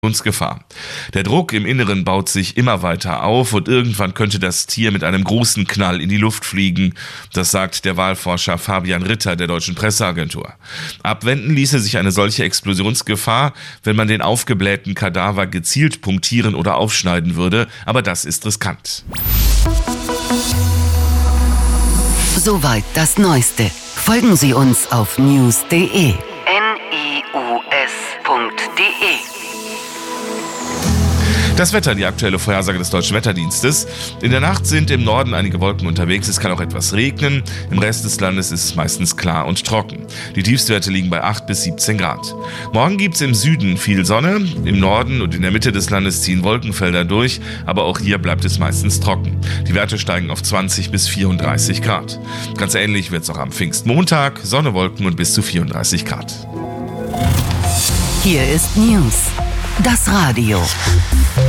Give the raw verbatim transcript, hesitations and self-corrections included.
Gefahr. Der Druck im Inneren baut sich immer weiter auf und irgendwann könnte das Tier mit einem großen Knall in die Luft fliegen. Das sagt der Wahlforscher Fabian Ritter der Deutschen Presseagentur. Abwenden ließe sich eine solche Explosionsgefahr, wenn man den aufgeblähten Kadaver gezielt punktieren oder aufschneiden würde, aber das ist riskant. Soweit das Neueste. Folgen Sie uns auf news punkt de. N I U S punkt de. Das Wetter, die aktuelle Vorhersage des Deutschen Wetterdienstes. In der Nacht sind im Norden einige Wolken unterwegs, es kann auch etwas regnen. Im Rest des Landes ist es meistens klar und trocken. Die Tiefstwerte liegen bei acht bis siebzehn Grad. Morgen gibt es im Süden viel Sonne, im Norden und in der Mitte des Landes ziehen Wolkenfelder durch, aber auch hier bleibt es meistens trocken. Die Werte steigen auf zwanzig bis vierunddreißig Grad. Ganz ähnlich wird es auch am Pfingstmontag, Sonne, Wolken und bis zu vierunddreißig Grad. Hier ist News, das Radio.